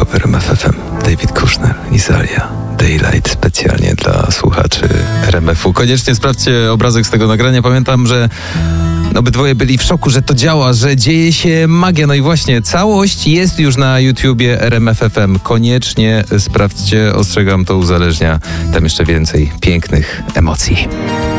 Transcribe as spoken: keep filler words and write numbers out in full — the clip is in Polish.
w R M F F M. David Kushner i Zalia. Daylight specjalnie dla słuchaczy R M F u. Koniecznie sprawdźcie obrazek z tego nagrania. Pamiętam, że obydwoje byli w szoku, że to działa, że dzieje się magia. No i właśnie, całość jest już na YouTubie R M F F M. Koniecznie sprawdźcie, ostrzegam, to uzależnia. Tam jeszcze więcej pięknych emocji.